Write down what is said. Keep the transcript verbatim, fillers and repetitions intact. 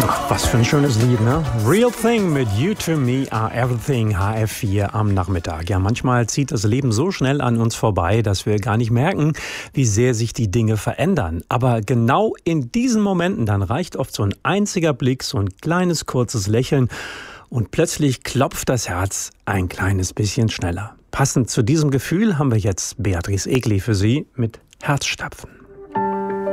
Ach, was für ein schönes Lied, ne? Real Thing mit You to Me Are Everything, H F vier am Nachmittag. Ja, manchmal zieht das Leben so schnell an uns vorbei, dass wir gar nicht merken, wie sehr sich die Dinge verändern. Aber genau in diesen Momenten, dann reicht oft so ein einziger Blick, so ein kleines, kurzes Lächeln und plötzlich klopft das Herz ein kleines bisschen schneller. Passend zu diesem Gefühl haben wir jetzt Beatrice Egli für Sie mit Herzstapfen.